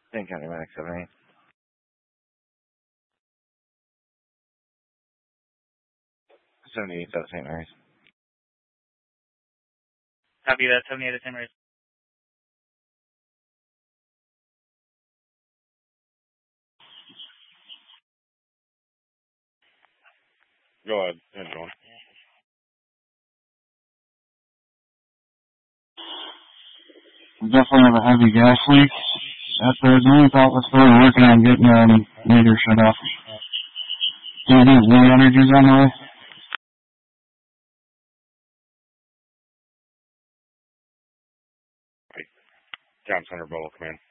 St. County Medic 78. Out of St. Mary's. Copy that, 78 at St. Mary's. Go ahead. John. We definitely have a heavy gas leak at the Duluth outlet store. We're working on getting meter shut off. Do you need new energies on the way? John Center, Bubble Command.